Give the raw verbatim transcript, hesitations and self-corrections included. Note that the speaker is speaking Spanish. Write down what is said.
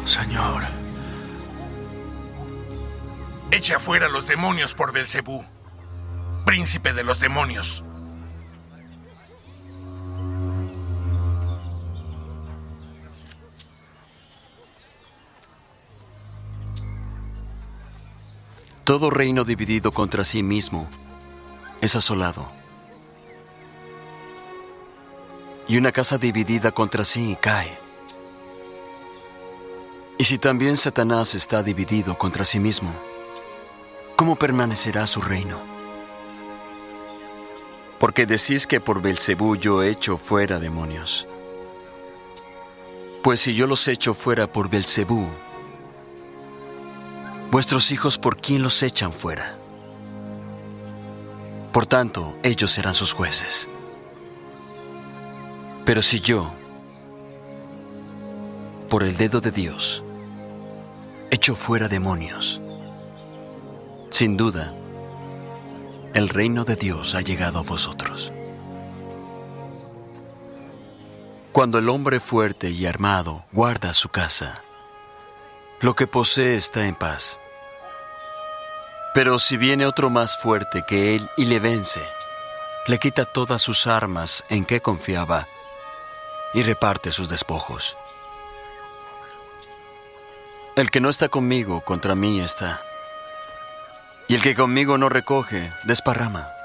Señor. Eche afuera a los demonios por Belcebú, príncipe de los demonios. Todo reino dividido contra sí mismo es asolado. Y una casa dividida contra sí cae. Y si también Satanás está dividido contra sí mismo, ¿cómo permanecerá su reino? Porque decís que por Belcebú yo echo fuera demonios. Pues si yo los echo fuera por Belcebú, vuestros hijos, ¿por quién los echan fuera? Por tanto, ellos serán sus jueces. Pero si yo, por el dedo de Dios, echo fuera demonios, sin duda, el reino de Dios ha llegado a vosotros. Cuando el hombre fuerte y armado guarda su casa, lo que posee está en paz. Pero si viene otro más fuerte que él y le vence, le quita todas sus armas en que confiaba y reparte sus despojos. El que no está conmigo, contra mí está. Y el que conmigo no recoge, desparrama.